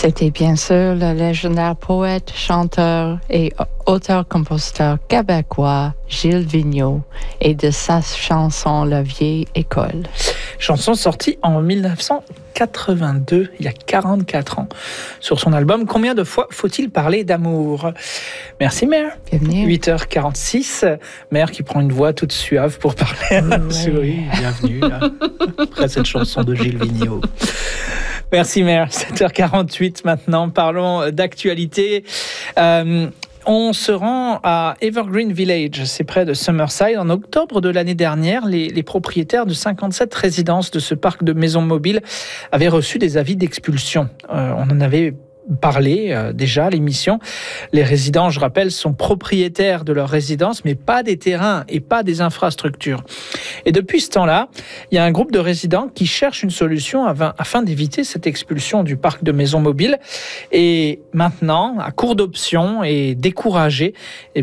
C'était bien sûr le légendaire poète, chanteur et auteur-compositeur québécois Gilles Vigneault et de sa chanson La vieille école. Chanson sortie en 1982, il y a 44 ans. Sur son album « Combien de fois faut-il parler d'amour ?» Merci Mère. Bienvenue. 8h46, Mère qui prend une voix toute suave pour parler à la souris. Bienvenue là, après cette chanson de Gilles Vigneault. Merci Mère. 7h48 maintenant, parlons d'actualité. On se rend à Evergreen Village, c'est près de Summerside. En octobre de l'année dernière, les propriétaires de 57 résidences de ce parc de maisons mobiles avaient reçu des avis d'expulsion. On en avait parlé déjà à l'émission. Les résidents, je rappelle, sont propriétaires de leur résidence, mais pas des terrains et pas des infrastructures. Et depuis ce temps-là, il y a un groupe de résidents qui cherchent une solution afin d'éviter cette expulsion du parc de maisons mobiles. Et maintenant, à court d'options et découragés,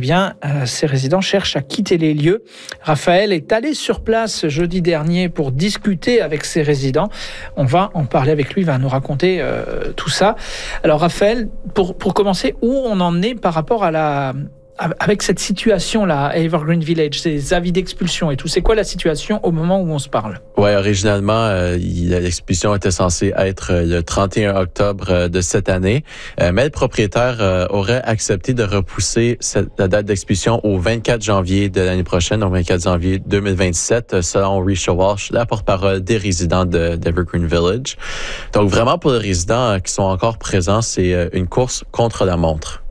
ces résidents cherchent à quitter les lieux. Raphaël est allé sur place jeudi dernier pour discuter avec ces résidents. On va en parler avec lui, il va nous raconter tout ça. Alors Raphaël, pour commencer, où on en est par rapport avec cette situation-là à Evergreen Village, ces avis d'expulsion et tout, c'est quoi la situation au moment où on se parle? Oui, originalement, l'expulsion était censée être le 31 octobre de cette année, mais le propriétaire aurait accepté de repousser la date d'expulsion au 24 janvier de l'année prochaine, au 24 janvier 2027, selon Risha Walsh, la porte-parole des résidents d'Evergreen Village. Donc vraiment, pour les résidents qui sont encore présents, c'est une course contre la montre.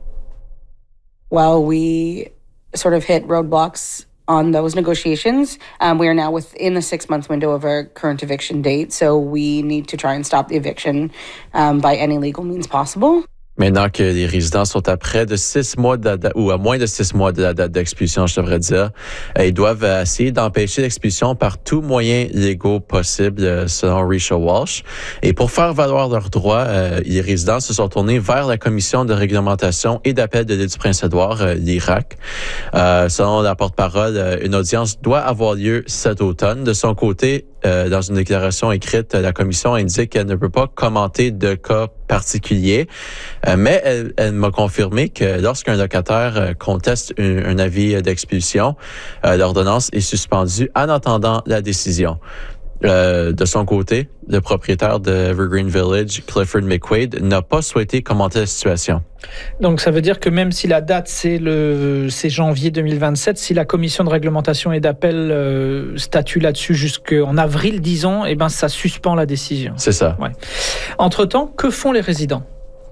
Well, we sort of hit roadblocks on those negotiations. We are now within the 6-month window of our current eviction date, so we need to try and stop the eviction by any legal means possible. Maintenant que les résidents sont à près de 6 mois ou à moins de 6 mois de la date d'expulsion, je devrais dire, ils doivent essayer d'empêcher l'expulsion par tout moyen légaux possible, selon Risha Walsh. Et pour faire valoir leurs droits, les résidents se sont tournés vers la Commission de réglementation et d'appel de l'île du Prince-Édouard, l'IRAC. Selon la porte-parole, une audience doit avoir lieu cet automne. De son côté, dans une déclaration écrite, la Commission indique qu'elle ne peut pas commenter de cas particuliers, mais elle m'a confirmé que lorsqu'un locataire conteste un avis d'expulsion, l'ordonnance est suspendue en attendant la décision. De son côté, le propriétaire de Evergreen Village, Clifford McQuaid, n'a pas souhaité commenter la situation. Donc ça veut dire que même si la date c'est janvier 2027, si la commission de réglementation et d'appel statue là-dessus jusqu'en avril, disons, ça suspend la décision. C'est ça. Ouais. Entre-temps, que font les résidents?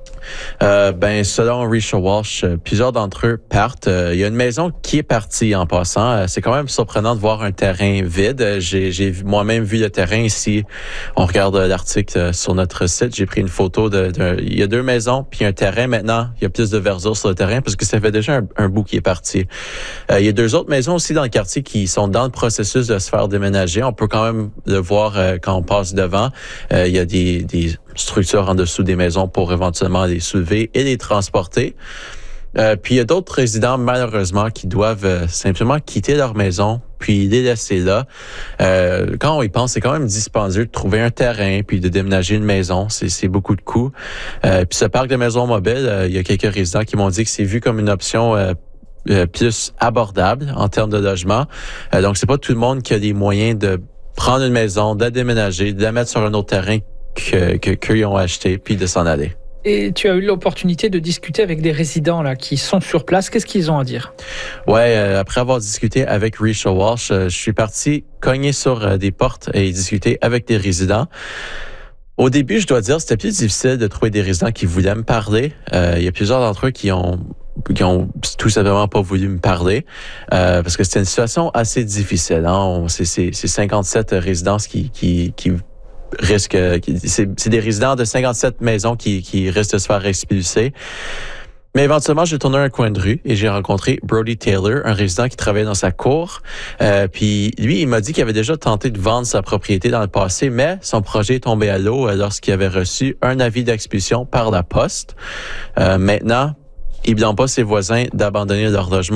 Selon Risha Walsh, plusieurs d'entre eux partent. Il y a une maison qui est partie en passant. C'est quand même surprenant de voir un terrain vide. J'ai moi-même vu le terrain ici. On regarde l'article sur notre site. J'ai pris une photo il y a 2 maisons puis un terrain. Maintenant, il y a plus de verdure sur le terrain parce que ça fait déjà un bout qui est parti. Il y a 2 autres maisons aussi dans le quartier qui sont dans le processus de se faire déménager. On peut quand même le voir quand on passe devant. Il y a des structures en dessous des maisons pour éventuellement les soulever et les transporter. Puis il y a d'autres résidents, malheureusement, qui doivent simplement quitter leur maison puis les laisser là. Quand on y pense, c'est quand même dispendieux de trouver un terrain puis de déménager une maison. C'est beaucoup de coûts. Puis ce parc de maisons mobiles, il y a quelques résidents qui m'ont dit que c'est vu comme une option plus abordable en termes de logement. Donc, c'est pas tout le monde qui a les moyens de prendre une maison, de la déménager, de la mettre sur un autre terrain qu'eux ont acheté, puis de s'en aller. Et tu as eu l'opportunité de discuter avec des résidents là qui sont sur place. Qu'est-ce qu'ils ont à dire? Ouais, après avoir discuté avec Risha Walsh, je suis parti cogner sur des portes et discuter avec des résidents. Au début, je dois dire, c'était plus difficile de trouver des résidents qui voulaient me parler. Il y a plusieurs d'entre eux qui ont tout simplement pas voulu me parler parce que c'était une situation assez difficile. Hein? C'est 57 résidences qui risquent. C'est des résidents de 57 maisons qui risquent de se faire expulser. Mais éventuellement, j'ai tourné un coin de rue et j'ai rencontré Brody Taylor, un résident qui travaillait dans sa cour. Puis lui, il m'a dit qu'il avait déjà tenté de vendre sa propriété dans le passé, mais son projet est tombé à l'eau lorsqu'il avait reçu un avis d'expulsion par la poste. Maintenant, il ne blâme pas ses voisins d'abandonner leur logement